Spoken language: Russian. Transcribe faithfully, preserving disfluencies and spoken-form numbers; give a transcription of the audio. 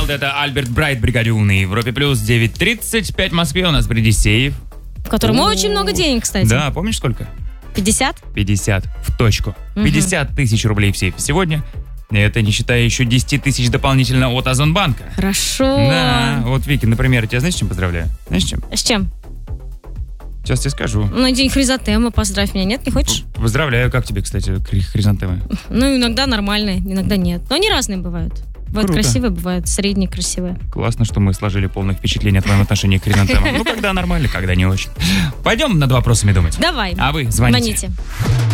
World. Это Альберт Брайт, Бригадюн. На Европе плюс девять тридцать пять в Москве. У нас впереди сейф. В котором очень много денег, кстати. Да, помнишь сколько? пятьдесят? пятьдесят в точку. пятьдесят тысяч рублей в сейфе сегодня. Это не считая еще десять тысяч дополнительно от Озонбанка. Хорошо. Да, вот, Вики, например, я тебя знаешь, с чем поздравляю? Знаешь, с чем? С чем? Сейчас тебе скажу. Ну, день хризантемы, поздравь меня, нет, не хочешь? Поздравляю, как тебе, кстати, хри- хризантемы? Ну, иногда нормальные, иногда нет. Но они разные бывают. Бывают Круто. красивые, бывают средние красивые. Классно, что мы сложили полное впечатление о твоем отношении к хризантемам. Ну, когда нормально, когда не очень. Пойдем над вопросами думать. Давай. А вы звоните. Звоните.